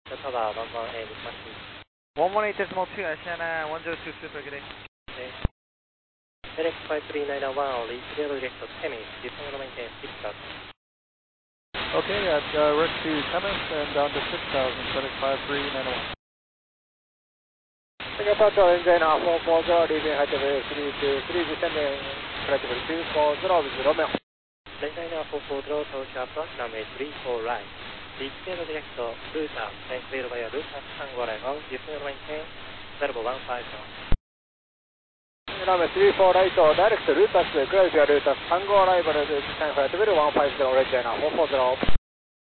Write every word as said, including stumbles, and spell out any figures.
Tower one one eight Machi. one one eight decimal two, Asiana one zero two Super, good day. Okay. Direct five three nine one, reach zero direct to Temis, descend and maintain six thousand. Okay, at uh, rest to Temis and down to six thousand, Direct five three nine one. Singapore engine four four zero, leaving height of three two three, descending flight level two four zero with Romeo. Liner four four zero, approach approach runway three four right. Reach zero direct to Router, then clear via Router Tango arrival, descend and maintain level one five zero. Runway three four right, direct to Router, clear via Router Tango arrival, descend flight level one five zero, Regina four four zero.